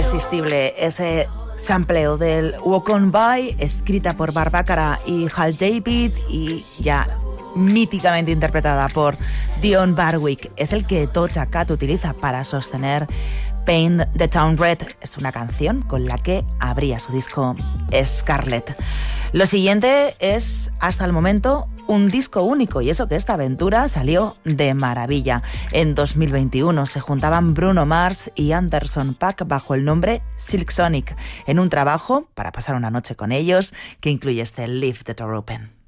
irresistible ese sampleo del Walk On By, escrita por Barbácara y Hal David y ya míticamente interpretada por Dionne Warwick. Es el que Doja Cat utiliza para sostener Paint the Town Red. Es una canción con la que abría su disco Scarlet. Lo siguiente es, hasta el momento, un disco único, y eso que esta aventura salió de maravilla. En 2021 se juntaban Bruno Mars y Anderson .Paak bajo el nombre Silk Sonic, en un trabajo para pasar una noche con ellos que incluye este Leave the Door Open.